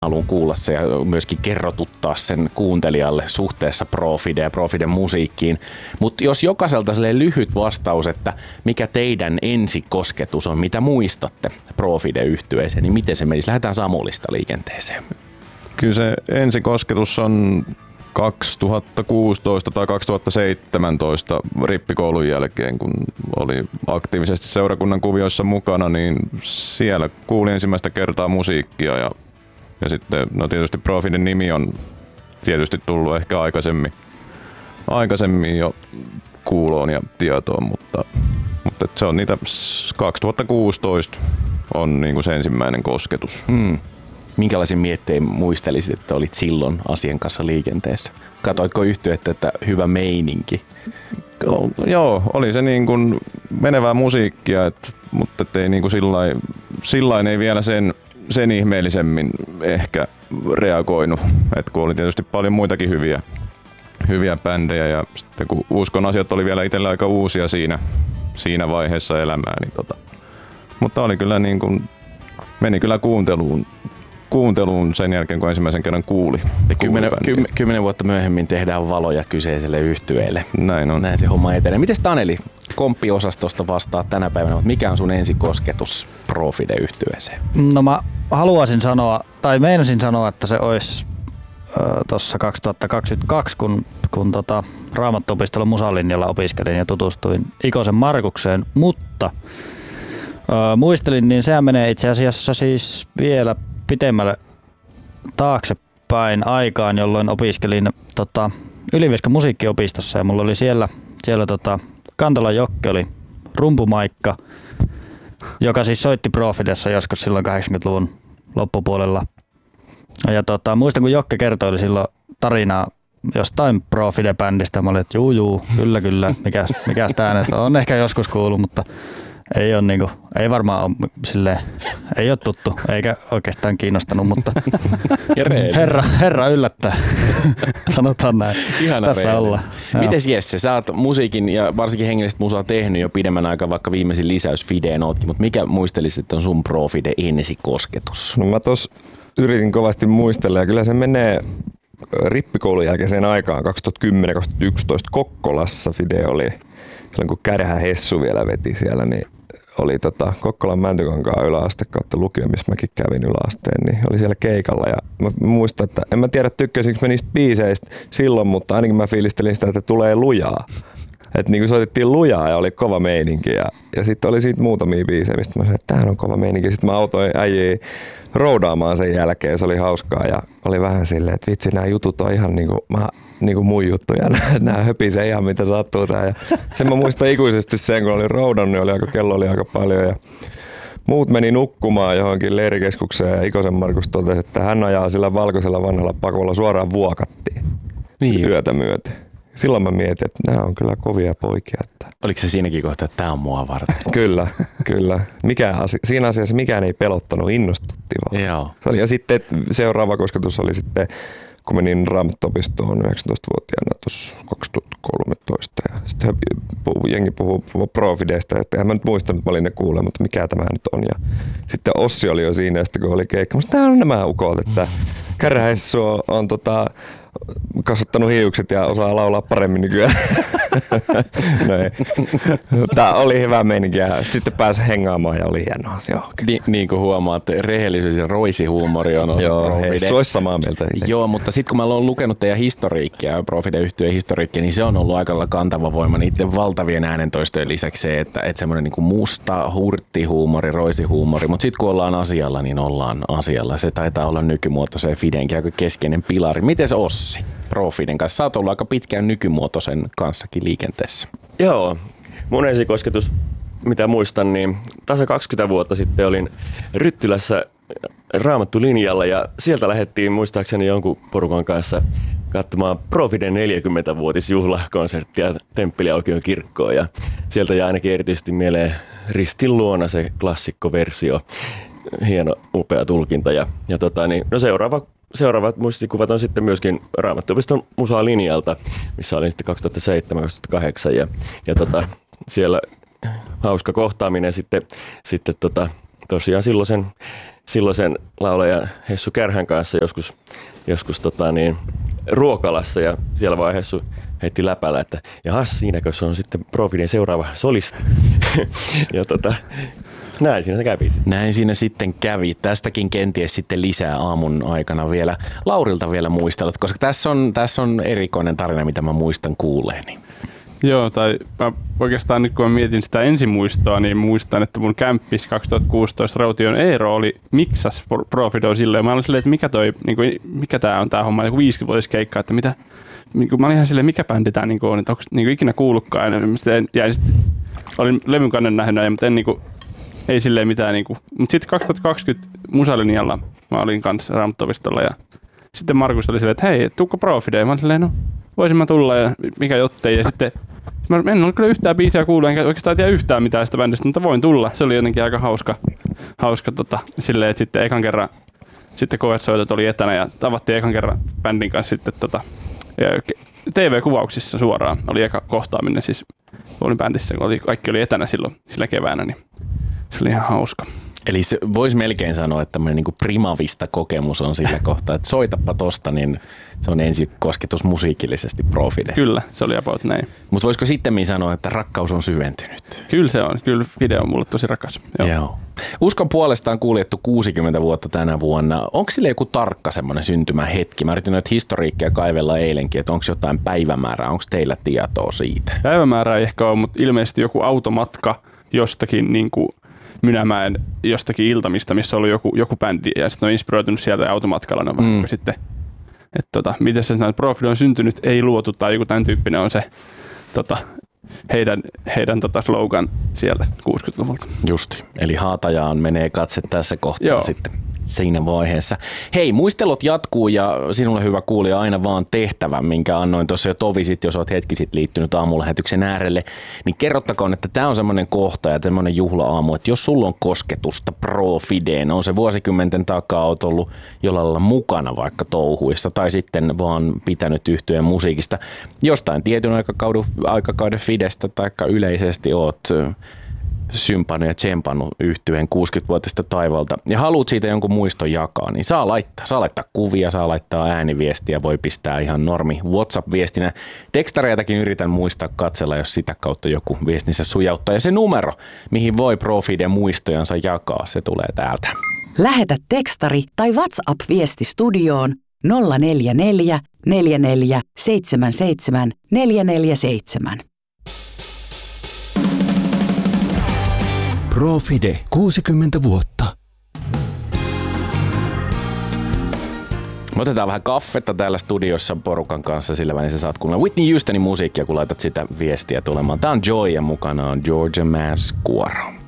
haluan kuulla se ja myöskin kerrotuttaa sen kuuntelijalle suhteessa Profide ja Profiden musiikkiin. Mutta jos jokaiselta sellainen lyhyt vastaus, että mikä teidän ensikosketus on, mitä muistatte Profide-yhtyeeseen, niin miten se menisi? Lähdetään Samulista liikenteeseen. Kyllä se ensikosketus on 2016 tai 2017 rippikoulun jälkeen, kun oli aktiivisesti seurakunnan kuvioissa mukana, niin siellä kuulin ensimmäistä kertaa musiikkia ja sitten no tietysti Profiden nimi on tietysti tullut ehkä aikaisemmin jo kuuloon ja tietoon, mutta se on niitä 2016 on niinku se ensimmäinen kosketus. Minkälaisia mietteitä muistelisit, että olit silloin asian kanssa liikenteessä? Katoitko yhtyettä, että hyvä meininki? Joo, oli se niin kuin menevää musiikkia, mutta ei niin kuin sillain ei vielä sen ihmeellisemmin ehkä reagoinut. Et kun oli tietysti paljon muitakin hyviä bändejä ja sitten kun uskon asiat oli vielä itsellä aika uusia siinä vaiheessa elämää, niin mutta oli kyllä niin kuin, meni kyllä kuunteluun sen jälkeen, kun ensimmäisen kerran kuuli. 10 vuotta myöhemmin tehdään valoja kyseiselle yhtyeelle. Näin on. Näin se homma etenee. Mites Taneli, komppiosastosta vastaa tänä päivänä, mutta mikä on sun ensikosketus Profide-yhtyeeseen? No mä haluaisin sanoa, tai meinasin sanoa, että se olisi tuossa 2022, kun Raamattuopistelun musalinjalla opiskelin ja tutustuin Ikosen Markukseen, mutta muistelin, niin sehän menee itse asiassa siis vielä pitemmälle taaksepäin aikaan, jolloin opiskelin Ylivieskan musiikkiopistossa ja mulla oli siellä Kantolan Jokke oli rumpumaikka, joka siis soitti Profidessa joskus silloin 80-luvun loppupuolella. Ja muistan, kun Jokke kertoi silloin tarinaa jostain Profide-bändistä. Mä olin, että juu, kyllä, mikäs tää nyt on ehkä joskus kuullut, mutta ei ole niinku, ei varmaan ole silleen, ei ole tuttu, eikä oikeastaan kiinnostanut, mutta herra yllättää, sanotaan näin. Ihana tässä reilinen. ollaan. Mites Jesse, sä oot musiikin ja varsinkin hengellistä musaa tehnyt jo pidemmän aikaa, vaikka viimeisin lisäys Fideen ootkin, mutta mikä muistelisit, että on sun Profide ensikosketus? No mä tos yritin kovasti muistella ja kyllä se menee rippikoulun jälkeiseen aikaan 2010-2011 Kokkolassa. Fide oli, silloin kun Kärhä Hessu vielä veti siellä, niin oli Kokkolan Mäntykankaan yläaste kautta lukio, missä mäkin kävin yläasteen, niin oli siellä keikalla ja mä muistan, että en mä tiedä tykkäsinkö mä niistä biiseistä silloin, mutta ainakin mä fiilistelin sitä, että tulee lujaa. Että niin kuin soitettiin lujaa ja oli kova meininki ja sitten oli siitä muutamia biisejä, mistä mä sanoin, että tämähän on kova meininki. Sitten mä autoin äijiä roudaamaan sen jälkeen, se oli hauskaa ja oli vähän silleen, että vitsi, nämä jutut on ihan niinku mun juttuja, nämä höpisee ihan mitä sattuu tää. Ja sen mä muistan ikuisesti sen, kun oli roudannut, niin kello oli aika paljon ja muut meni nukkumaan johonkin leirikeskukseen ja Ikosen Markus totesi, että hän ajaa sillä valkoisella vanhalla pakolla suoraan Vuokattiin yötä myöten. Silloin mä mietin, että nämä on kyllä kovia poikia. Oliko se siinäkin kohtaa, että tämä on mua varten? Kyllä. Siinä asiassa mikään ei pelottanut, innostutti vaan. Joo. Se oli, ja sitten seuraava kosketus oli sitten, kun menin Raamattuopistoon 19-vuotiaana tuossa 2013. Ja sitten jengi puhuu Profideista, että en mä nyt muistanut, että mä olin ne kuulemaan, mutta mikä tämä nyt on. Ja sitten Ossi oli jo siinä, sitten kun oli keikka. Tää on nämä ukot, että Kärhä Hessu on kasvattanut hiukset ja osaa laulaa paremmin nykyään. Tämä oli hyvä meininki ja sitten pääsi hengaamaan ja oli hienoa. Niin kuin huomaat, rehellisyys ja roisihuumori on osa Profide. Se olisi samaa mieltä. Joo, mutta sitten kun mä olen lukenut teidän historiikkia, Profide-yhtyeen historiikkia, niin se on ollut aika lailla kantava voima niiden valtavien äänentoistojen lisäksi se, että semmoinen niin kuin musta hurttihuumori, roisihuumori, mutta sitten kun ollaan asialla, niin ollaan asialla. Se taitaa olla nykymuotoisen Fidenkin aika keskeinen pilari. Mites Ossi Profiden kanssa? Sä oot ollut aika pitkään nykymuotoisen kanssakin liikenteessä. Joo, mun ensikosketus, mitä muistan, niin tasa 20 vuotta sitten olin Ryttylässä Raamattulinjalla ja sieltä lähdettiin muistaakseni jonkun porukan kanssa katsomaan Profiden 40-vuotisjuhlakonserttia Temppeliaukion kirkkoon ja sieltä jää ainakin erityisesti mieleen Ristin luona se klassikkoversio. Hieno, upea tulkinta ja seuraavat muistikuvat on sitten myöskin Raamattuopiston musalinjalta, missä olin sitten 2007-2008 ja siellä hauska kohtaaminen sitten tosiaan silloisen silloisen laulajan Hessu Kärhän kanssa joskus ruokalassa ja siellä vaan Hessu heitti läpällä, että jahas, siinäkö se on sitten Profiden seuraava solisti. Ja näin siinä se kävi. Näin siinä sitten kävi. Tästäkin kenties sitten lisää aamun aikana vielä. Laurilta vielä muistelut, koska tässä on erikoinen tarina, mitä mä muistan kuulleeni. Joo, tai mä oikeastaan nyt kun mä mietin sitä ensimuistoa, niin muistan, että mun kämppis 2016 Raution Eero miksas Profidoa silleen. Mä olin silleen, että mikä tää on tää homma, joku 50-vuotiskeikka, että mitä, mä olin ihan silleen, mikä bändi tää on, että onko ikinä kuullutkaan. Olin levyn kannen nähnyt, mutta ei silleen mitään. Mutta sitten 2020 Musalinjalla mä olin kanssa Raamattopistolla ja sitten Markus oli silleen, että hei, tuukko Profideen? Mä olin silleen, no voisin mä tulla ja mikä jottei. Ja sitten mä en ole kyllä yhtään biisiä kuullut, enkä oikeastaan tiedä yhtään mitään sitä bändistä, mutta voin tulla. Se oli jotenkin aika hauska silleen, että sitten ekan kerran sitten koetsoitot oli etänä ja tavattiin ekan kerran bändin kanssa sitten TV-kuvauksissa suoraan. Oli eka kohtaaminen siis, olin bändissä, kun kaikki oli etänä silloin sillä keväänä, niin se oli ihan hauska. Eli voisi melkein sanoa, että tämmöinen niin primavista kokemus on sillä kohtaa, että soitapa tosta, niin se on ensi kosketus musiikillisesti Profide. Kyllä, se oli about näin. Mutta voisiko sittemmin sanoa, että rakkaus on syventynyt? Kyllä se on. Kyllä Fide on mulle tosi rakas. Joo. Uskon puolestaan kuljettu 60 vuotta tänä vuonna. Onko sille joku tarkka semmoinen syntymähetki? Mä yritin noita historiikkia kaivella eilenkin, että onko jotain päivämäärää, onko teillä tietoa siitä? Päivämäärää ei ehkä ole, mutta ilmeisesti joku automatka jostakin Mynämäen jostakin Iltamista, missä on ollut joku bändi ja sitten on inspiroitunut sieltä ja automatkalla ne vaikka sitten, että miten se Profide on syntynyt, ei luotu tai joku tämän tyyppinen on se heidän slogan sieltä 60-luvulta. Justi, eli haatajaan menee katse tässä kohtaa sitten siinä vaiheessa. Hei, muistelut jatkuu ja sinulle hyvä kuulija aina vaan tehtävä, minkä annoin tuossa jo tovisit, jos olet hetki sitten liittynyt aamulähetyksen äärelle, niin kerrottakoon, että tämä on semmoinen kohta ja semmoinen juhla-aamu, että jos sulla on kosketusta Profideen, on se vuosikymmenten takaa oot ollut jollain lailla mukana vaikka touhuissa tai sitten vaan pitänyt yhtyeen musiikista, jostain tietyn aikakauden Fidestä tai yleisesti oot sympannut ja tsempannut yhtyeen 60-vuotista taivalta ja haluat siitä jonkun muiston jakaa, niin saa laittaa kuvia, saa laittaa ääniviestiä, voi pistää ihan normi WhatsApp-viestinä. Tekstareitakin yritän muistaa katsella, jos sitä kautta joku viestinsä sujauttaa. Ja se numero, mihin voi Profiden muistojansa jakaa, se tulee täältä. Lähetä tekstari tai WhatsApp-viesti studioon 044 44 77 447. Profide 60 vuotta. Me otetaan vähän kaffetta täällä studiossa porukan kanssa, sillä välin sä saat kuunnella Whitney Houstonin musiikkia, kun laitat sitä viestiä tulemaan. Tää on Joy ja mukana on Georgia Masquero.